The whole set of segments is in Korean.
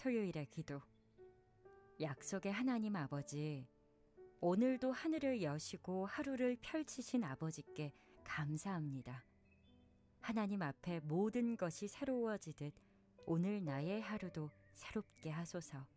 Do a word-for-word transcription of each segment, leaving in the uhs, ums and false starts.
토요일의 기도. 약속의 하나님 아버지, 오늘도 하늘을 여시고 하루를 펼치신 아버지께 감사합니다. 하나님 앞에 모든 것이 새로워지듯 오늘 나의 하루도 새롭게 하소서.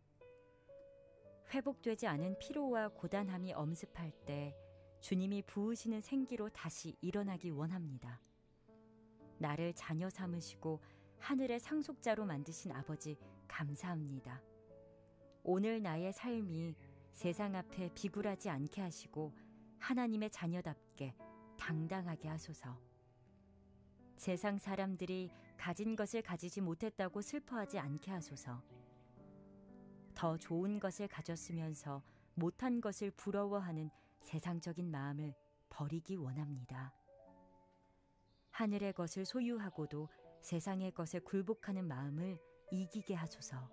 회복되지 않은 피로와 고단함이 엄습할 때 주님이 부으시는 생기로 다시 일어나기 원합니다. 나를 자녀 삼으시고 하늘의 상속자로 만드신 아버지 감사합니다. 오늘 나의 삶이 세상 앞에 비굴하지 않게 하시고 하나님의 자녀답게 당당하게 하소서. 세상 사람들이 가진 것을 가지지 못했다고 슬퍼하지 않게 하소서. 더 좋은 것을 가졌으면서 못한 것을 부러워하는 세상적인 마음을 버리기 원합니다. 하늘의 것을 소유하고도 세상의 것에 굴복하는 마음을 이기게 하소서.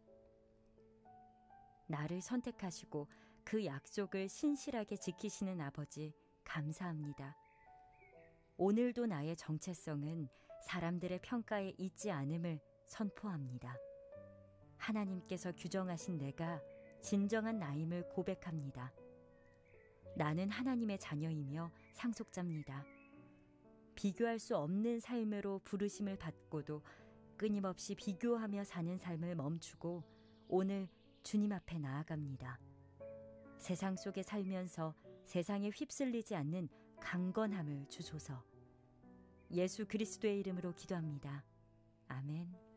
나를 선택하시고 그 약속을 신실하게 지키시는 아버지 감사합니다. 오늘도 나의 정체성은 사람들의 평가에 있지 않음을 선포합니다. 하나님께서 규정하신 내가 진정한 나임을 고백합니다. 나는 하나님의 자녀이며 상속자입니다. 비교할 수 없는 삶으로 부르심을 받고도 끊임없이 비교하며 사는 삶을 멈추고 오늘 주님 앞에 나아갑니다. 세상 속에 살면서 세상에 휩쓸리지 않는 강건함을 주소서. 예수 그리스도의 이름으로 기도합니다. 아멘.